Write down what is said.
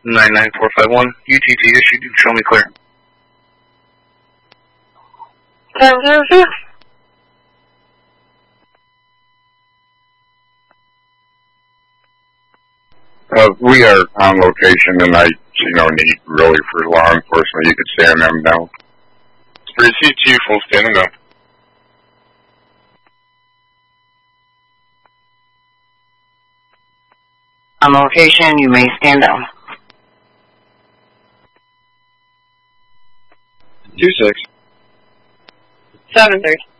99451, UTT issued, show me clear. 10-0. We are on location and I see no need really for law enforcement. You could stand them now. Proceed, Chief, we'll stand them down. On location, you may stand down. 2-6. 7-3.